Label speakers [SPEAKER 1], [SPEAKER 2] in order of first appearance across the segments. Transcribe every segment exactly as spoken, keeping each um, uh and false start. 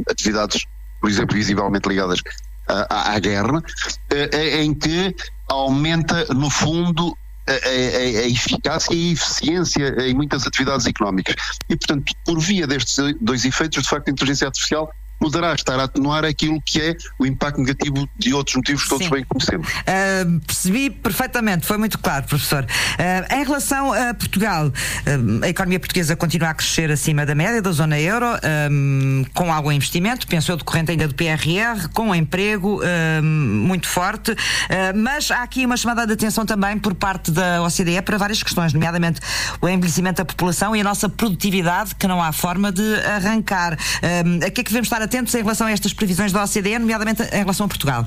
[SPEAKER 1] atividades, por exemplo, visivelmente ligadas à, à guerra, em que aumenta, no fundo, A, a, a eficácia e a eficiência em muitas atividades económicas. E, portanto, por via destes dois efeitos, de facto, a inteligência artificial poderá estar a atenuar aquilo que é o impacto negativo de outros motivos que todos
[SPEAKER 2] Sim.
[SPEAKER 1] bem conhecemos.
[SPEAKER 2] Uh, percebi perfeitamente, foi muito claro, professor. Uh, em relação a Portugal, uh, a economia portuguesa continua a crescer acima da média da zona euro, um, com algum investimento, penso eu, decorrente ainda do P R R, com emprego um, muito forte, uh, mas há aqui uma chamada de atenção também por parte da O C D E para várias questões, nomeadamente o envelhecimento da população e a nossa produtividade, que não há forma de arrancar. Um, a que é que devemos estar atentos em relação a estas previsões da O C D E, nomeadamente em relação a Portugal?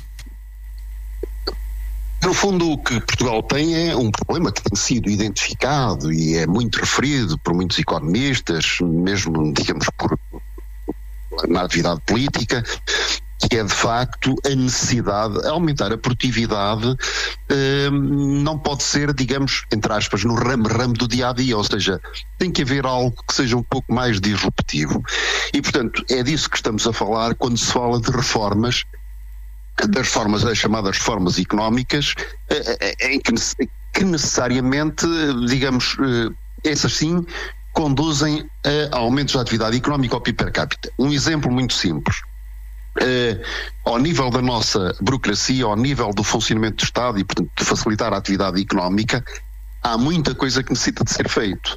[SPEAKER 1] No fundo, o que Portugal tem é um problema que tem sido identificado e é muito referido por muitos economistas, mesmo, digamos, por, na atividade política, que é de facto a necessidade de aumentar a produtividade. eh, não pode ser, digamos, entre aspas, no ramo-ramo do dia-a-dia, ou seja, tem que haver algo que seja um pouco mais disruptivo. E, portanto, é disso que estamos a falar quando se fala de reformas, das reformas, as chamadas reformas económicas, eh, em que, que necessariamente, digamos, eh, essas sim, conduzem a aumentos da atividade económica ao P I B per capita. Um exemplo muito simples. Uh, ao nível da nossa burocracia, ao nível do funcionamento do Estado e, portanto, de facilitar a atividade económica, há muita coisa que necessita de ser feito.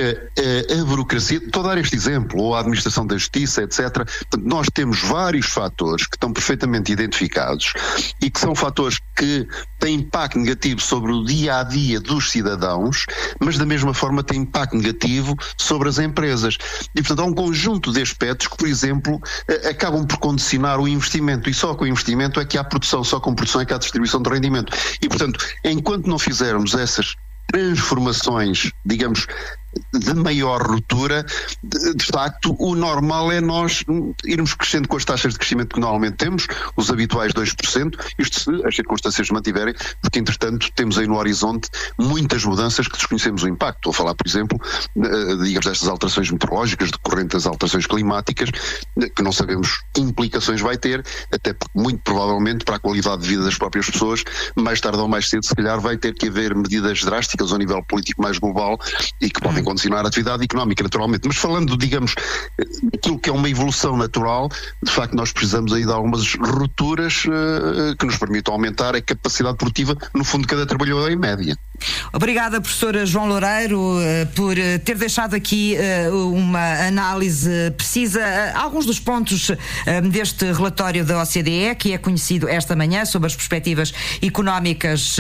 [SPEAKER 1] Uh, uh, a burocracia, estou a dar este exemplo, ou a administração da justiça, etcétera. Portanto, nós temos vários fatores que estão perfeitamente identificados e que são fatores que têm impacto negativo sobre o dia-a-dia dos cidadãos, mas da mesma forma têm impacto negativo sobre as empresas. E, portanto, há um conjunto de aspectos que, por exemplo, uh, acabam por condicionar o investimento, e só com o investimento é que há produção, só com produção é que há distribuição de rendimento. E, portanto, enquanto não fizermos essas transformações, digamos, de maior ruptura, de, de facto, o normal é nós irmos crescendo com as taxas de crescimento que normalmente temos, os habituais dois por cento, isto se as circunstâncias se mantiverem, porque entretanto temos aí no horizonte muitas mudanças que desconhecemos o impacto. Estou a falar, por exemplo, digamos, destas alterações meteorológicas decorrentes das alterações climáticas, que não sabemos que implicações vai ter, até porque muito provavelmente para a qualidade de vida das próprias pessoas, mais tarde ou mais cedo, se calhar vai ter que haver medidas drásticas ao nível político mais global e que podem condicionar a atividade económica, naturalmente. Mas falando, digamos, daquilo que é uma evolução natural, de facto nós precisamos aí de algumas rupturas uh, que nos permitam aumentar a capacidade produtiva, no fundo, de cada trabalhador em média.
[SPEAKER 2] Obrigada, professora João Loureiro, por ter deixado aqui uma análise precisa. Alguns dos pontos deste relatório da O C D E, que é conhecido esta manhã, sobre as perspectivas económicas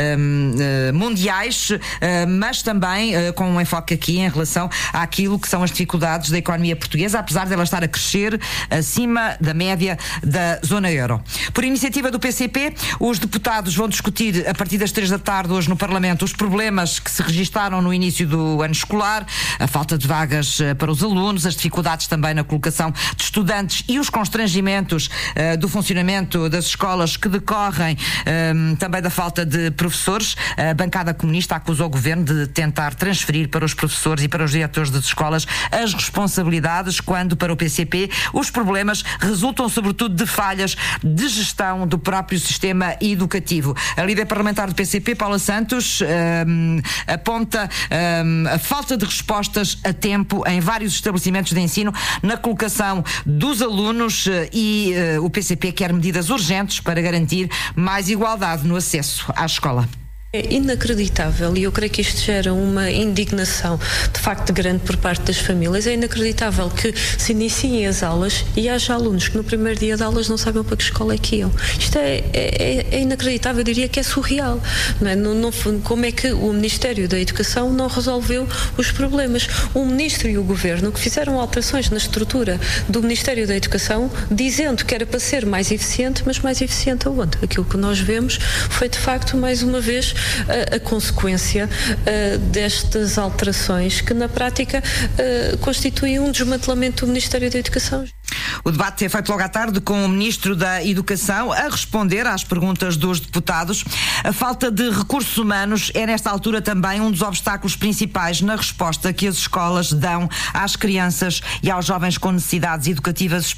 [SPEAKER 2] mundiais, mas também com um enfoque aqui em relação àquilo que são as dificuldades da economia portuguesa, apesar dela estar a crescer acima da média da zona euro. Por iniciativa do P C P, os deputados vão discutir a partir das três da tarde hoje no Parlamento os problemas que se registaram no início do ano escolar, a falta de vagas para os alunos, as dificuldades também na colocação de estudantes e os constrangimentos uh, do funcionamento das escolas que decorrem um, também da falta de professores. A bancada comunista acusou o governo de tentar transferir para os professores e para os diretores das escolas as responsabilidades, quando para o P C P os problemas resultam sobretudo de falhas de gestão do próprio sistema educativo. A líder parlamentar do P C P, Paula Santos, Um, aponta um, a falta de respostas a tempo em vários estabelecimentos de ensino na colocação dos alunos uh, e uh, o P C P quer medidas urgentes para garantir mais igualdade no acesso à escola.
[SPEAKER 3] É inacreditável, e eu creio que isto gera uma indignação de facto grande por parte das famílias. É inacreditável que se iniciem as aulas e haja alunos que no primeiro dia de aulas não sabem para que escola é que iam. Isto é, é, é inacreditável, eu diria que é surreal. Não é? No, no, como é que o Ministério da Educação não resolveu os problemas? O Ministro e o Governo que fizeram alterações na estrutura do Ministério da Educação, dizendo que era para ser mais eficiente, mas mais eficiente aonde? Aquilo que nós vemos foi de facto, mais uma vez, A, a consequência uh, destas alterações que na prática uh, constituem um desmantelamento do Ministério da Educação.
[SPEAKER 2] O debate é feito logo à tarde com o Ministro da Educação a responder às perguntas dos deputados. A falta de recursos humanos é nesta altura também um dos obstáculos principais na resposta que as escolas dão às crianças e aos jovens com necessidades educativas específicas.